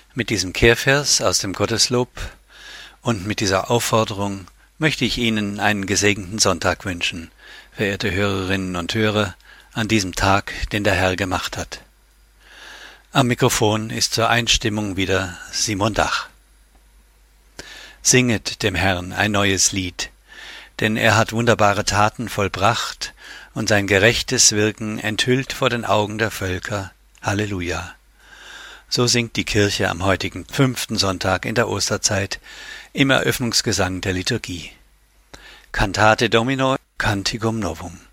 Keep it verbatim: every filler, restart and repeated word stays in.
Mit diesem Kehrvers aus dem Gotteslob und mit dieser Aufforderung möchte ich Ihnen einen gesegneten Sonntag wünschen, verehrte Hörerinnen und Hörer, an diesem Tag, den der Herr gemacht hat. Am Mikrofon ist zur Einstimmung wieder Simon Dach. Singet dem Herrn ein neues Lied, denn er hat wunderbare Taten vollbracht und sein gerechtes Wirken enthüllt vor den Augen der Völker. Halleluja! So singt die Kirche am heutigen fünften Sonntag in der Osterzeit im Eröffnungsgesang der Liturgie. Cantate Domino, Canticum Novum.